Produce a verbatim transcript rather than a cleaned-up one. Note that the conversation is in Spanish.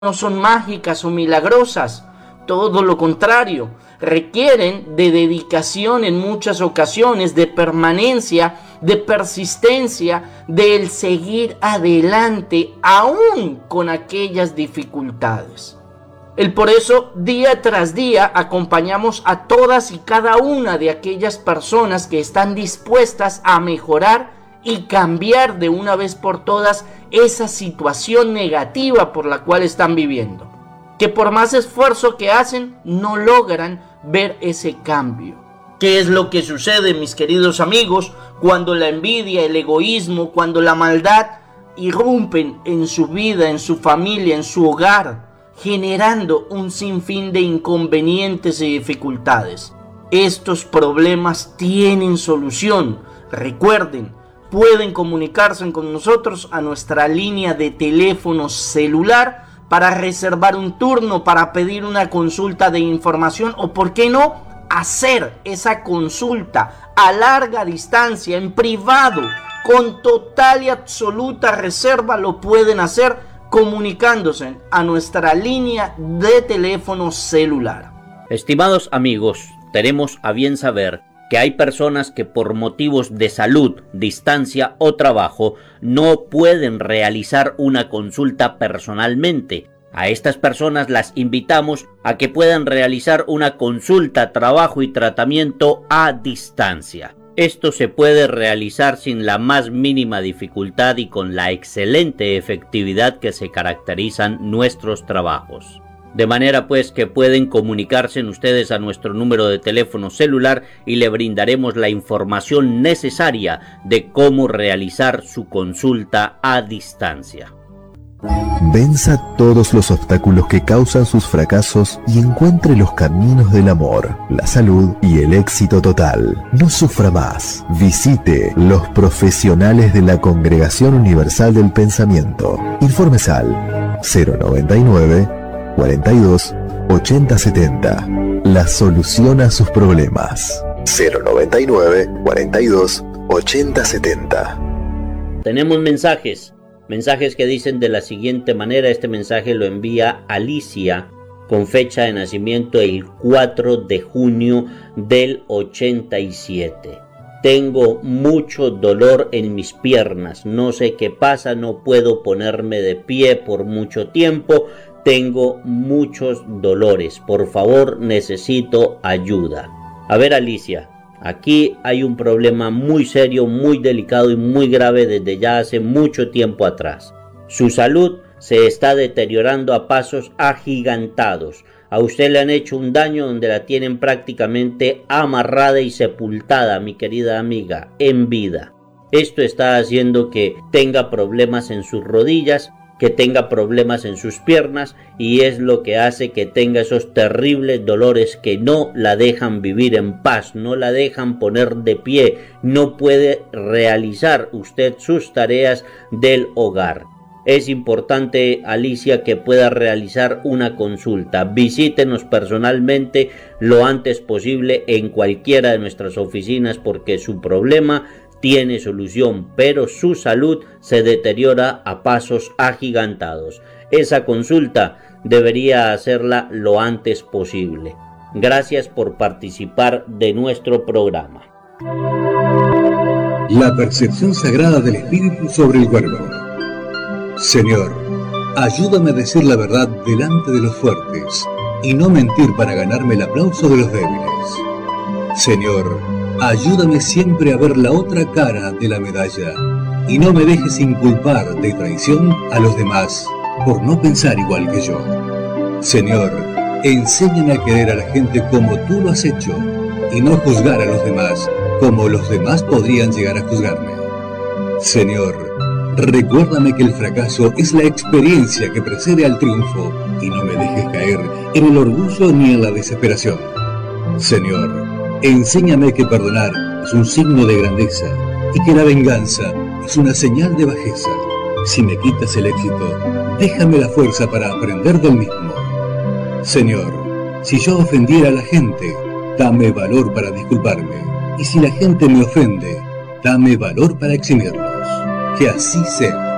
no son mágicas o milagrosas, todo lo contrario, requieren de dedicación en muchas ocasiones, de permanencia, de persistencia, del seguir adelante aún con aquellas dificultades. El por eso día tras día acompañamos a todas y cada una de aquellas personas que están dispuestas a mejorar y cambiar de una vez por todas esa situación negativa por la cual están viviendo, que por más esfuerzo que hacen no logran ver ese cambio. ¿Qué es lo que sucede, mis queridos amigos, cuando la envidia, el egoísmo, cuando la maldad irrumpen en su vida, en su familia, en su hogar, generando un sinfín de inconvenientes y dificultades? Estos problemas tienen solución. Recuerden, pueden comunicarse con nosotros a nuestra línea de teléfono celular para reservar un turno, para pedir una consulta de información o, ¿por qué no?, hacer esa consulta a larga distancia, en privado, con total y absoluta reserva. Lo pueden hacer comunicándose a nuestra línea de teléfono celular. Estimados amigos, tenemos a bien saber que hay personas que por motivos de salud, distancia o trabajo no pueden realizar una consulta personalmente. A estas personas las invitamos a que puedan realizar una consulta, trabajo y tratamiento a distancia. Esto se puede realizar sin la más mínima dificultad y con la excelente efectividad que se caracterizan nuestros trabajos. De manera pues que pueden comunicarse ustedes a nuestro número de teléfono celular y le brindaremos la información necesaria de cómo realizar su consulta a distancia. Venza todos los obstáculos que causan sus fracasos y encuentre los caminos del amor, la salud y el éxito total. No sufra más. Visite los profesionales de la Congregación Universal del Pensamiento. Informes al cero noventa y nueve, cuarenta y dos, ochenta setenta. La solución a sus problemas. cero noventa y nueve, cuarenta y dos, ochenta setenta. Tenemos mensajes. Mensajes que dicen de la siguiente manera. Este mensaje lo envía Alicia con fecha de nacimiento el cuatro de junio del ochenta y siete. Tengo mucho dolor en mis piernas. No sé qué pasa. No puedo ponerme de pie por mucho tiempo. Tengo muchos dolores. Por favor, necesito ayuda. A ver, Alicia. Aquí hay un problema muy serio, muy delicado y muy grave desde ya hace mucho tiempo atrás. Su salud se está deteriorando a pasos agigantados. A usted le han hecho un daño donde la tienen prácticamente amarrada y sepultada, mi querida amiga, en vida. Esto está haciendo que tenga problemas en sus rodillas, que tenga problemas en sus piernas, y es lo que hace que tenga esos terribles dolores que no la dejan vivir en paz, no la dejan poner de pie, no puede realizar usted sus tareas del hogar. Es importante, Alicia, que pueda realizar una consulta. Visítenos personalmente lo antes posible en cualquiera de nuestras oficinas, porque su problema tiene solución, pero su salud se deteriora a pasos agigantados. Esa consulta debería hacerla lo antes posible. Gracias por participar de nuestro programa. La percepción sagrada del espíritu sobre el cuerpo. Señor, ayúdame a decir la verdad delante de los fuertes y no mentir para ganarme el aplauso de los débiles. Señor, ayúdame siempre a ver la otra cara de la medalla y no me dejes inculpar de traición a los demás por no pensar igual que yo. Señor, enséñame a querer a la gente como tú lo has hecho y no juzgar a los demás como los demás podrían llegar a juzgarme. Señor, recuérdame que el fracaso es la experiencia que precede al triunfo y no me dejes caer en el orgullo ni en la desesperación. Señor, enséñame que perdonar es un signo de grandeza y que la venganza es una señal de bajeza. Si me quitas el éxito, déjame la fuerza para aprender del mismo. Señor, si yo ofendiera a la gente, dame valor para disculparme. Y si la gente me ofende, dame valor para eximirlos. Que así sea.